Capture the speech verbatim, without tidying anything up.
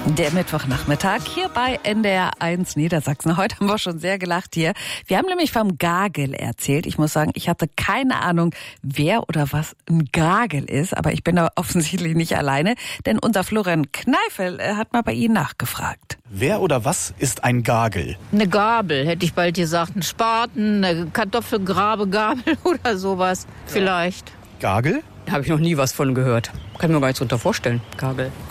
Der Mittwochnachmittag hier bei N D R eins Niedersachsen. Heute haben wir schon sehr gelacht hier. Wir haben nämlich vom Gagel erzählt. Ich muss sagen, ich hatte keine Ahnung, wer oder was ein Gagel ist. Aber ich bin da offensichtlich nicht alleine, denn unser Florian Kneifel hat mal bei Ihnen nachgefragt. Wer oder was ist ein Gagel? Eine Gabel, hätte ich bald gesagt. Ein Spaten, eine Kartoffelgrabegabel oder sowas. Vielleicht. Gagel? Da habe ich noch nie was von gehört. Kann ich mir gar nichts drunter vorstellen, Gagel.